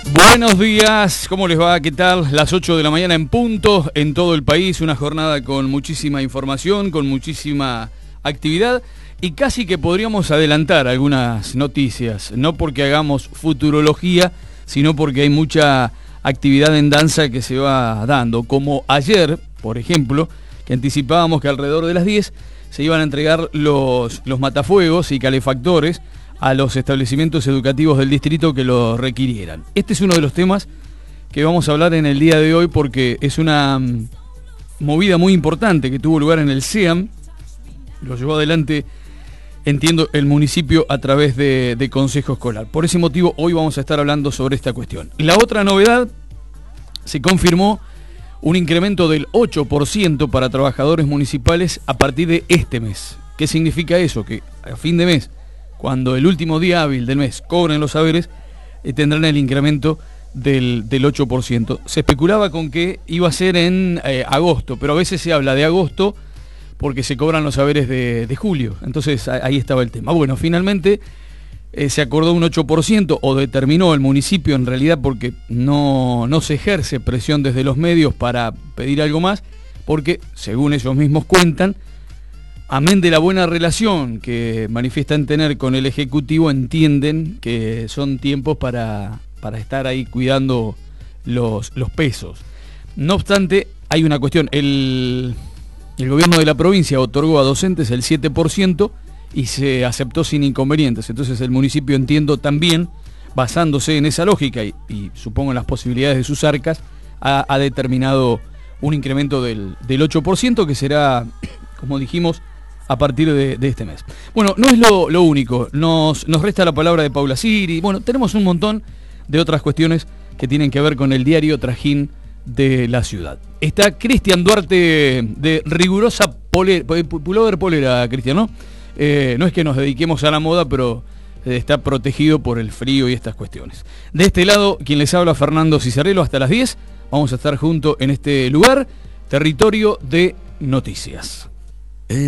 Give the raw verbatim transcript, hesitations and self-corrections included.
Buenos días, ¿cómo les va? ¿Qué tal? Las ocho de la mañana en punto en todo el país, una jornada con muchísima información, con muchísima actividad y casi que podríamos adelantar algunas noticias, no porque hagamos futurología, sino porque hay mucha actividad en danza que se va dando, como ayer, por ejemplo, que anticipábamos que alrededor de las diez se iban a entregar los, los matafuegos y calefactores a los establecimientos educativos del distrito que lo requirieran. Este es uno de los temas que vamos a hablar en el día de hoy porque es una um, movida muy importante que tuvo lugar en el C E A M. Lo llevó adelante, entiendo, el municipio a través de, de Consejo Escolar. Por ese motivo, hoy vamos a estar hablando sobre esta cuestión. La otra novedad, se confirmó un incremento del ocho por ciento para trabajadores municipales a partir de este mes. ¿Qué significa eso? Que a fin de mes, cuando el último día hábil del mes cobren los saberes, eh, tendrán el incremento del, del ocho por ciento. Se especulaba con que iba a ser en eh, agosto, pero a veces se habla de agosto porque se cobran los saberes de, de julio. Entonces ahí estaba el tema. Bueno, finalmente eh, se acordó un ocho por ciento, o determinó el municipio en realidad, porque no, no se ejerce presión desde los medios para pedir algo más, porque según ellos mismos cuentan, amén de la buena relación que manifiestan tener con el Ejecutivo, entienden que son tiempos para, para estar ahí cuidando los, los pesos. No obstante, hay una cuestión. El, el gobierno de la provincia otorgó a docentes el siete por ciento y se aceptó sin inconvenientes. Entonces el municipio, entiendo también, basándose en esa lógica y, y supongo en las posibilidades de sus arcas, ha, ha determinado un incremento del, del ocho por ciento que será, como dijimos, a partir de, de este mes. Bueno, no es lo, lo único, nos, nos resta la palabra de Paula Siri. Bueno, tenemos un montón de otras cuestiones que tienen que ver con el diario trajín de la ciudad. Está Cristian Duarte de rigurosa polera, pullover polera, Cristian, ¿no? Eh, no es que nos dediquemos a la moda, pero está protegido por el frío y estas cuestiones. De este lado, quien les habla, Fernando Cicerello, hasta las diez. Vamos a estar juntos en este lugar, territorio de noticias.